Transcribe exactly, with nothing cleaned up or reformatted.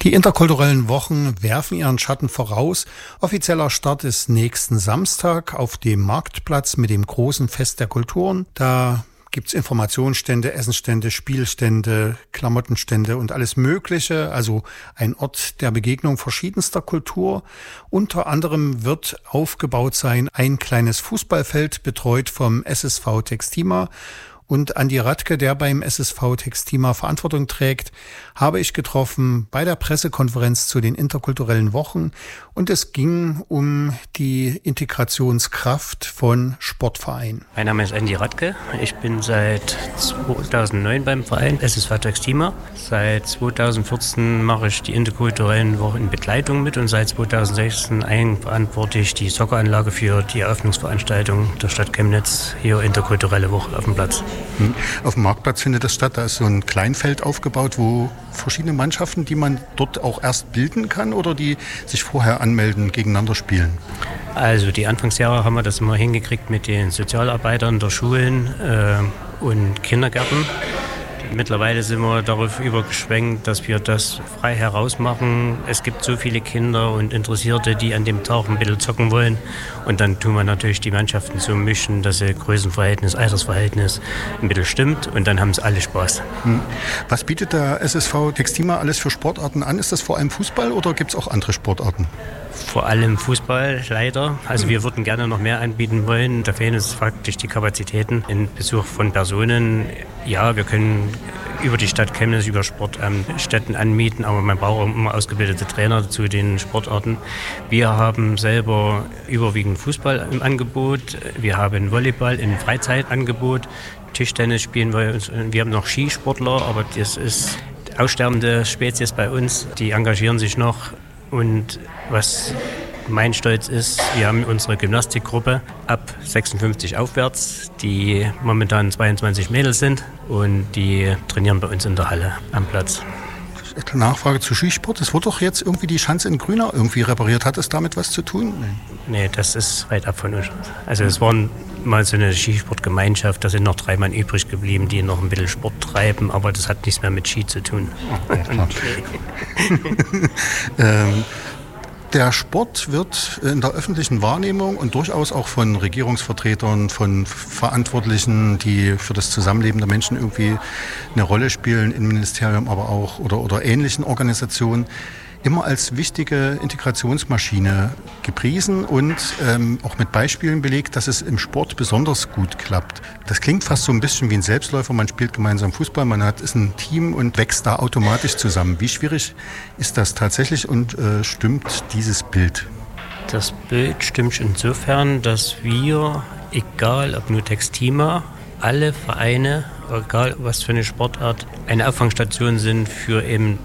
Die interkulturellen Wochen werfen ihren Schatten voraus. Offizieller Start ist nächsten Samstag auf dem Marktplatz mit dem großen Fest der Kulturen. Da gibt's Informationsstände, Essensstände, Spielstände, Klamottenstände und alles Mögliche. Also ein Ort der Begegnung verschiedenster Kultur. Unter anderem wird aufgebaut sein ein kleines Fußballfeld, betreut vom S S V Textima. Und Andi Radke, der beim S S V Textima Verantwortung trägt, habe ich getroffen bei der Pressekonferenz zu den interkulturellen Wochen. Und es ging um die Integrationskraft von Sportvereinen. Mein Name ist Andi Radke. Ich bin seit zweitausendneun beim Verein S S V Textima. Seit zweitausendvierzehn mache ich die interkulturellen Wochen in Begleitung mit und seit zweitausendsechzehn eigenverantworte ich die Socceranlage für die Eröffnungsveranstaltung der Stadt Chemnitz, hier interkulturelle Woche auf dem Platz. Auf dem Marktplatz findet das statt, da ist so ein Kleinfeld aufgebaut, wo verschiedene Mannschaften, die man dort auch erst bilden kann oder die sich vorher anmelden, gegeneinander spielen? Also die Anfangsjahre haben wir das immer hingekriegt mit den Sozialarbeitern der Schulen äh, und Kindergärten. Mittlerweile sind wir darauf übergeschwenkt, dass wir das frei herausmachen. Es gibt so viele Kinder und Interessierte, die an dem Tag ein bisschen zocken wollen. Und dann tun wir natürlich die Mannschaften so mischen, dass das Größenverhältnis, Altersverhältnis ein bisschen stimmt. Und dann haben es alle Spaß. Was bietet der S S V Textima alles für Sportarten an? Ist das vor allem Fußball oder gibt es auch andere Sportarten? Vor allem Fußball, leider. Also wir würden gerne noch mehr anbieten wollen. Da fehlen uns faktisch die Kapazitäten. In Besuch von Personen, ja, wir können über die Stadt Chemnitz, über Sportstätten anmieten, aber man braucht auch immer ausgebildete Trainer zu den Sportarten. Wir haben selber überwiegend Fußball im Angebot. Wir haben Volleyball im Freizeitangebot. Tischtennis spielen wir. Wir haben noch Skisportler, aber das ist aussterbende Spezies bei uns. Die engagieren sich noch. Und was mein Stolz ist, wir haben unsere Gymnastikgruppe ab sechsundfünfzig aufwärts, die momentan zweiundzwanzig Mädels sind und die trainieren bei uns in der Halle am Platz. Nachfrage zu Skisport. Es wurde doch jetzt irgendwie die Schanze in Grünau irgendwie repariert. Hat es damit was zu tun? Nee, das ist weit ab von uns. Also es waren mal so eine Skisportgemeinschaft, da sind noch drei Mann übrig geblieben, die noch ein bisschen Sport treiben, aber das hat nichts mehr mit Ski zu tun. Ja, klar. ähm, Der Sport wird in der öffentlichen Wahrnehmung und durchaus auch von Regierungsvertretern, von Verantwortlichen, die für das Zusammenleben der Menschen irgendwie eine Rolle spielen, im Ministerium aber auch oder, oder ähnlichen Organisationen, immer als wichtige Integrationsmaschine gepriesen und ähm, auch mit Beispielen belegt, dass es im Sport besonders gut klappt. Das klingt fast so ein bisschen wie ein Selbstläufer. Man spielt gemeinsam Fußball, man hat, ist ein Team und wächst da automatisch zusammen. Wie schwierig ist das tatsächlich und äh, stimmt dieses Bild? Das Bild stimmt insofern, dass wir, egal ob nur Textima, alle Vereine, egal was für eine Sportart, eine Auffangstation sind für eben